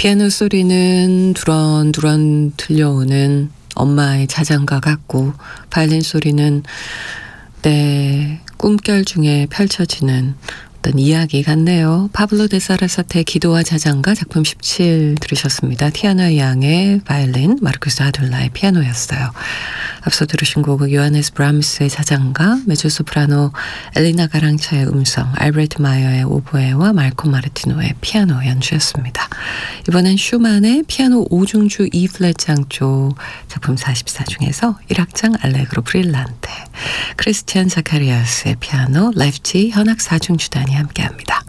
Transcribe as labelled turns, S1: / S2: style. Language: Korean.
S1: 피아노 소리는 두런두런 들려오는 엄마의 자장가 같고 바이올린 소리는 내 꿈결 중에 펼쳐지는 어떤 이야기 같네요. 파블로 데 사라사테의 기도와 자장가 작품 17 들으셨습니다. 티아나 양의 바이올린, 마르쿠스 하둘라의 피아노였어요. 앞서 들으신 곡은 요하네스 브람스의 자장가, 메조소프라노 엘리나 가랑차의 음성, 알브레트 마이어의 오보에와 말콤 마르티노의 피아노 연주였습니다. 이번엔 슈만의 피아노 5중주 E 플랫 장조 작품 44 중에서 1악장 알레그로 브릴란테, 크리스티안 자카리아스의 피아노, 라이프치 현악 4중주단이 함께합니다.